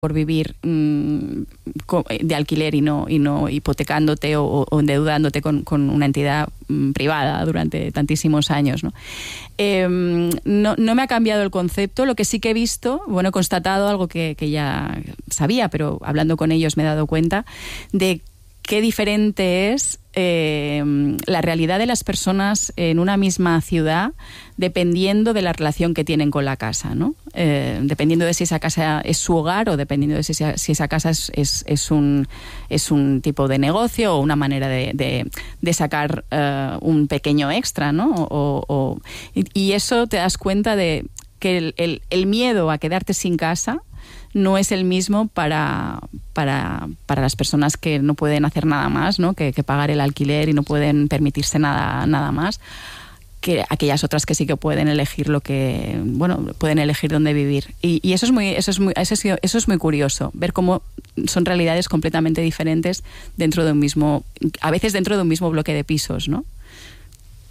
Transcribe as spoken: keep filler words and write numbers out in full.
por vivir mmm, de alquiler y no, y no hipotecándote o, o endeudándote con, con una entidad mmm, privada durante tantísimos años, ¿no? Eh, no, no me ha cambiado el concepto. Lo que sí que he visto, bueno, he constatado algo que, que ya sabía, pero hablando con ellos me he dado cuenta de qué diferente es eh, la realidad de las personas en una misma ciudad dependiendo de la relación que tienen con la casa, ¿no? Eh, dependiendo de si esa casa es su hogar o dependiendo de si esa, si esa casa es, es, es, un, es un tipo de negocio o una manera de, de, de sacar uh, un pequeño extra, ¿no? O, o, y eso te das cuenta de que el, el, el miedo a quedarte sin casa no es el mismo para, para, para las personas que no pueden hacer nada más, ¿no? que, que pagar el alquiler y no pueden permitirse nada, nada más, que aquellas otras que sí que pueden elegir lo que, bueno, pueden elegir dónde vivir. Y, y eso es muy, eso es muy, eso es, eso es muy curioso, ver cómo son realidades completamente diferentes dentro de un mismo, a veces dentro de un mismo bloque de pisos, ¿no?